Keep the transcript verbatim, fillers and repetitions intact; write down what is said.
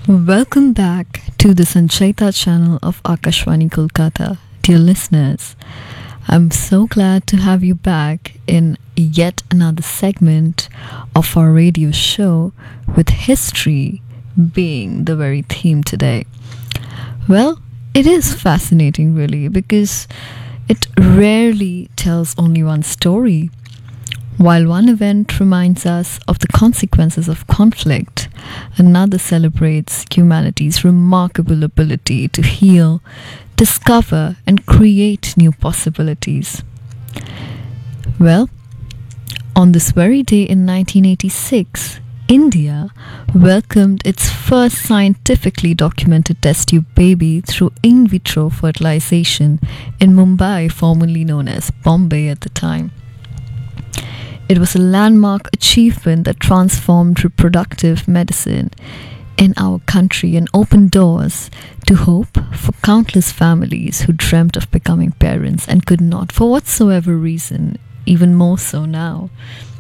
Welcome back to the Sanchaita channel of Akashwani Kolkata. Dear listeners, I'm so glad to have you back in yet another segment of our radio show, with history being the very theme today. Well, it is fascinating, really, because it rarely tells only one story. While one event reminds us of the consequences of conflict, another celebrates humanity's remarkable ability to heal, discover, and create new possibilities. Well, on this very day in nineteen eighty-six, India welcomed its first scientifically documented test tube baby through in vitro fertilization in Mumbai, formerly known as Bombay at the time. It was a landmark achievement that transformed reproductive medicine in our country and opened doors to hope for countless families who dreamt of becoming parents and could not, for whatsoever reason, even more so now.